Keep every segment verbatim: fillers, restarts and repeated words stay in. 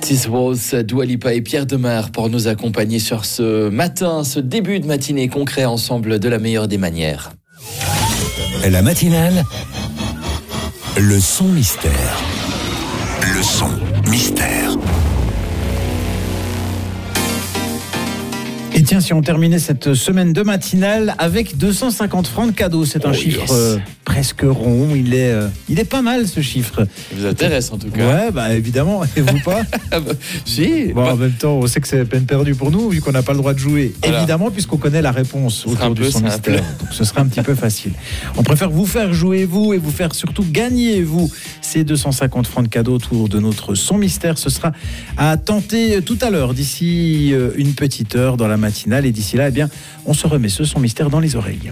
This was Dua Lipa et Pierre Demar pour nous accompagner sur ce matin, ce début de matinée concret ensemble de la meilleure des manières. La matinale, le son mystère. Le son mystère. Et tiens, si on terminait cette semaine de matinale avec deux cent cinquante francs de cadeaux, c'est un oh chiffre yes. euh, presque rond, il est, euh, il est pas mal ce chiffre. Ça vous intéresse en tout cas. Ouais, bah évidemment, et vous pas Si. Bon, bah... en même temps, on sait que c'est peine perdue pour nous, vu qu'on n'a pas le droit de jouer. Voilà. Évidemment, puisqu'on connaît la réponse autour du son mystère. Donc ce sera un petit peu facile. On préfère vous faire jouer, vous, et vous faire surtout gagner, vous, ces deux cent cinquante francs de cadeaux autour de notre son mystère. Ce sera à tenter tout à l'heure, d'ici une petite heure dans la matinale. Et d'ici là, eh bien, on se remet ce son mystère dans les oreilles.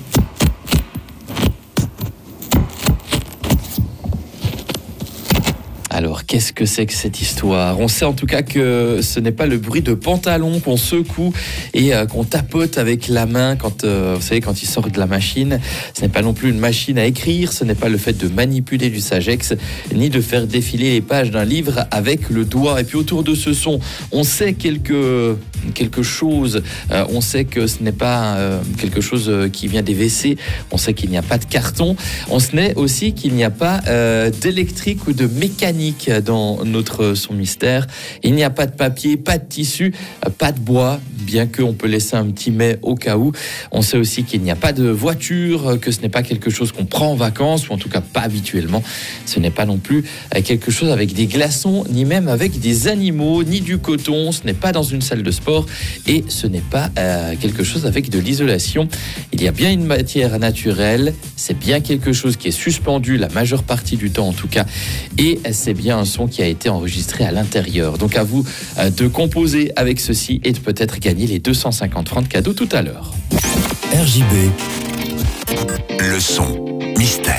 Alors, qu'est-ce que c'est que cette histoire ? On sait en tout cas que ce n'est pas le bruit de pantalon qu'on secoue et euh, qu'on tapote avec la main quand, euh, vous savez, quand il sort de la machine. Ce n'est pas non plus une machine à écrire, ce n'est pas le fait de manipuler du Sagex, ni de faire défiler les pages d'un livre avec le doigt. Et puis autour de ce son, on sait quelque, quelque chose. Euh, on sait que ce n'est pas euh, quelque chose qui vient des W C. On sait qu'il n'y a pas de carton. On sait aussi qu'il n'y a pas euh, d'électrique ou de mécanique dans notre son mystère. Il n'y a pas de papier, pas de tissu, pas de bois, bien qu'on peut laisser un petit mais au cas où. On sait aussi qu'il n'y a pas de voiture, que ce n'est pas quelque chose qu'on prend en vacances, ou en tout cas pas habituellement. Ce n'est pas non plus quelque chose avec des glaçons, ni même avec des animaux, ni du coton. Ce n'est pas dans une salle de sport et ce n'est pas euh, quelque chose avec de l'isolation. Il y a bien une matière naturelle, c'est bien quelque chose qui est suspendu la majeure partie du temps en tout cas, et c'est bien un son qui a été enregistré à l'intérieur. Donc à vous euh, de composer avec ceci et de peut-être gagner les deux cent cinquante francs de cadeaux tout à l'heure. R J B, le son mystère.